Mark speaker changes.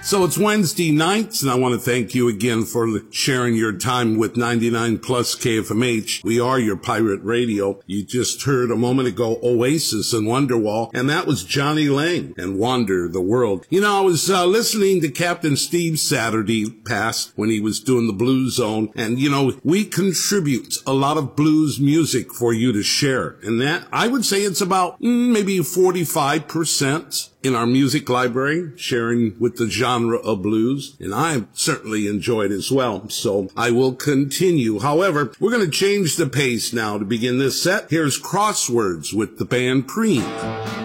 Speaker 1: So it's Wednesday nights, and I want to thank you again for sharing your time with 99 Plus KFMH. We are your pirate radio. You just heard a moment ago Oasis and Wonderwall, and that was Johnny Lang and Wander the World. You know, I was listening to Captain Steve Saturday past when he was doing the Blues Zone, and you know, we contribute a lot of blues music for you to share, and that, I would say it's about maybe 45% in our music library, sharing with the genre of blues, and I certainly enjoy it as well, so I will continue. However, we're going to change the pace now to begin this set. Here's Crosswords with the band Cream.